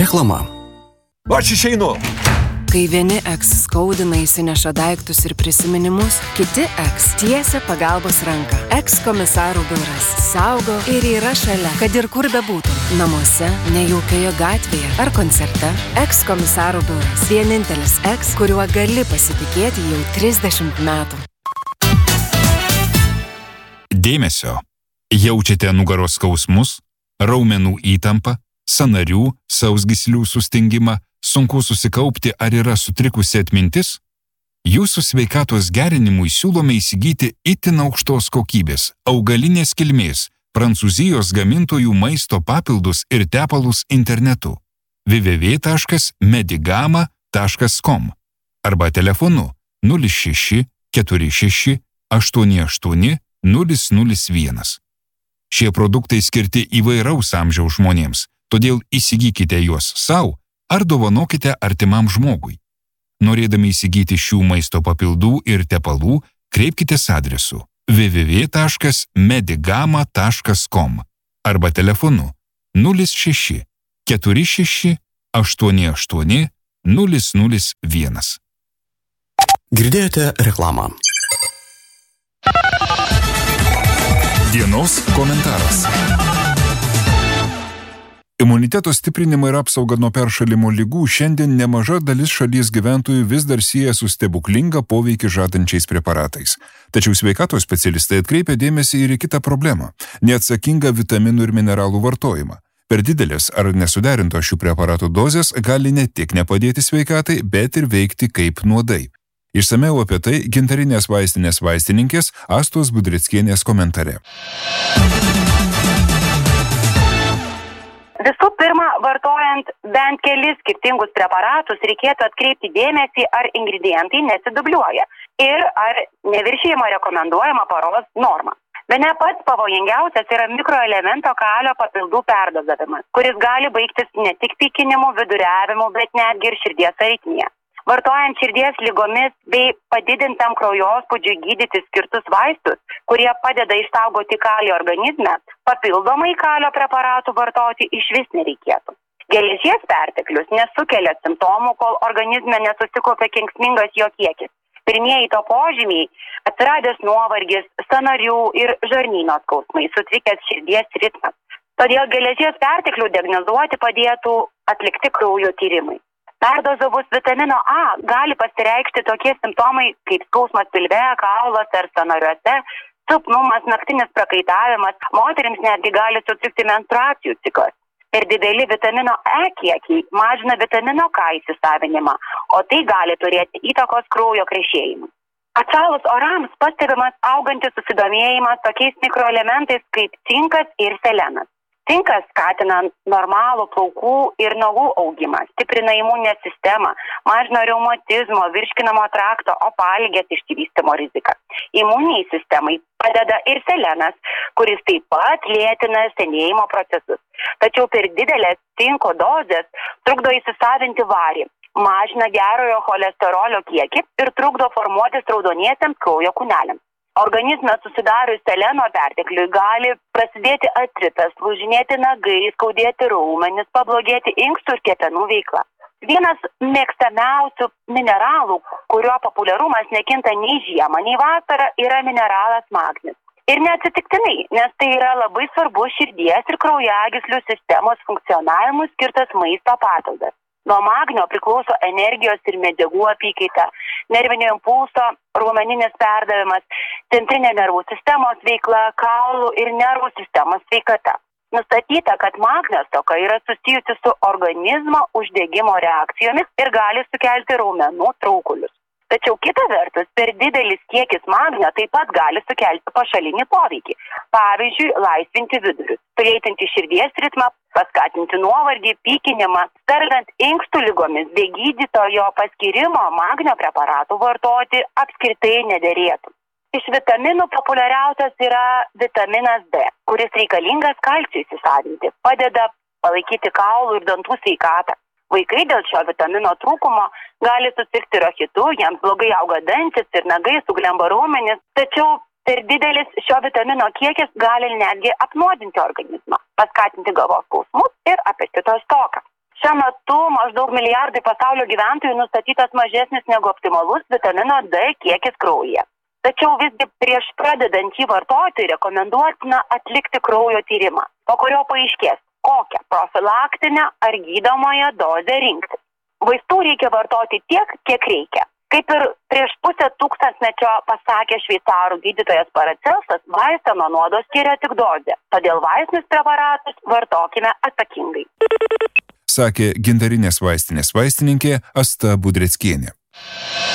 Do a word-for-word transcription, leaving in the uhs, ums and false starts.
Reklama. Aš išeinu. Kai vieni eks skaudina įsineša daiktus ir prisiminimus, kiti eks tiesia pagalbos ranką. Eks komisarų biuras saugo ir yra šalia, kad ir kur bebūtum. Namuose, nejaukioje gatvėje ar koncerte. Eks komisarų biuras. Vienintelis eks, kuriuo gali pasitikėti jau trisdešimt metų. Dėmesio. Jaučiate nugaros skausmus, raumenų įtampą, sąnarių, sausgyslių sustingimą, sunku susikaupti ar yra sutrikusi atmintis? Jūsų sveikatos gerinimui siūlome įsigyti itin aukštos kokybės, augalinės kilmės, Prancūzijos gamintojų maisto papildus ir tepalus internetu w w w taškas medigama taškas com arba telefonu nulis šeši keturi šeši aštuoni aštuoni nulis nulis vienas. Šie produktai skirti įvairaus amžiaus žmonėms, todėl įsigykite juos sau ar dovanokite artimam žmogui. Norėdami įsigyti šių maisto papildų ir tepalų, kreipkitės adresu w w w taškas medigama taškas com arba telefonu nulis šeši keturi šeši aštuoni aštuoni nulis nulis vienas. Girdėjote reklamą. Dienos komentaras. Imuniteto stiprinimą ir apsaugą nuo peršalimo ligų šiandien nemaža dalis šalies gyventojų vis dar sieja su stebuklingą poveikį žadančiais preparatais. Tačiau sveikatos specialistai atkreipia dėmesį ir į kitą problemą – neatsakingą vitaminų ir mineralų vartojimą. Per didelės ar nesuderintos šių preparatų dozės gali ne tik nepadėti sveikatai, bet ir veikti kaip nuodai. Išsamiau apie tai Gintarinės vaistinės vaistininkės Astos Budreckienės komentare. Visų pirma, vartojant bent kelis skirtingus preparatus, reikėtų atkreipti dėmesį, ar ingredientai nesidubliuoja ir ar neviršijama rekomenduojama paros norma. Bene pats pavojingiausias yra mikroelemento kalio papildų perdozavimas, kuris gali baigtis ne tik pykinimu, viduriavimu, bet netgi ir širdies aritmija. Vartojant širdies ligomis bei padidintam kraujospūdžiui gydyti skirtus vaistus, kurie padeda išsaugoti kalį organizme, papildomai kalio preparatų vartoti išvis nereikėtų. Geležies perteklius nesukelia simptomų, kol organizme nesusikaupia kenksmingas jo kiekis. Pirmieji to požymiai – atsiradęs nuovargis, sąnarių ir žarnyno skausmai, sutrikęs širdies ritmas. Todėl geležies perteklių diagnozuoti padėtų atlikti kraujo tyrimai. Perdozavus vitamino A gali pasireikšti tokie simptomai kaip skausmas pilve, kauluose ar sąnariuose, silpnumas, naktinis prakaitavimas, moterims netgi gali sutrikti menstruacijų ciklas. Per dideli vitamino E kiekiai mažina vitamino K įsisavinimą, o tai gali turėti įtakos kraujo krešėjimui. Atšalus orams pastebimas augantis susidomėjimas tokiais mikroelementais kaip cinkas ir selenas. Cinkas skatina normalų plaukų ir nagų augimą, stiprina imuninę sistemą, mažina reumatizmo, virškinamo trakto, opalgės išsivystymo riziką. Imuniniai sistemai padeda ir selenas, kuris taip pat lėtina senėjimo procesus. Tačiau per didelės cinko dozės trukdo įsisavinti varį, mažina gerojo cholesterolio kiekį ir trukdo formuotis raudoniesiems kraujo kūneliams. Organizme susidarius seleno pertekliui gali prasidėti artritas, lūžinėti nagai, skaudėti raumenis, pablogėti inkstų ir kepenų veikla. Vienas mėgstamiausių mineralų, kurio populiarumas nekinta nei žiemą, nei vasarą, yra mineralas magnis. Ir neatsitiktinai, nes tai yra labai svarbus širdies ir kraujagyslių sistemos funkcionavimui skirtas maisto papildas. Nuo magnio priklauso energijos ir medžiagų apykaita, nervinio impulso, raumeninis perdavimas, centrinė nervų sistemos veikla, kaulų ir nervų sistemos sveikata. Nustatyta, kad magnio stoka yra susijusi su organizmo uždegimo reakcijomis ir gali sukelti raumenų traukulius. Tačiau kita vertus, per didelis kiekis magnio taip pat gali sukelti pašalinį poveikį. Pavyzdžiui, laisvinti vidurius, sulėtinti širdies ritmą, paskatinti nuovargį, pykinimą, sergant inkstų ligomis bei gydytojo paskyrimo magnio preparatų vartoti apskritai nederėtų. Iš vitaminų populiariausias yra vitaminas D, kuris reikalingas kalciui įsisavinti, padeda palaikyti kaulų ir dantų sveikatą. Vaikai dėl šio vitamino trūkumo gali susirgti rachitu, jiems blogai auga dantys ir nagai, suglemba raumenis, tačiau per didelis šio vitamino kiekis gali netgi apnuodinti organizmą, paskatinti galvos skausmus ir apetito stoką. Šiuo metu maždaug milijardai pasaulio gyventojų nustatytas mažesnis negu optimalus vitamino D kiekis kraujyje. Tačiau visgi prieš pradedant jį vartoti rekomenduotina atlikti kraujo tyrimą, po kurio paaiškės, kokią profilaktinę ar gydomąją dozę rinkti. Vaistų reikia vartoti tiek, kiek reikia. Kaip ir prieš pusę tūkstantmečio pasakė šveicarų gydytojas Paracelsas, vaistą nuo nuodo skiria tik dozė. Todėl vaistinius preparatus vartokime atsakingai. Sakė gintarinės vaistinės vaistininkė Asta Budreckienė.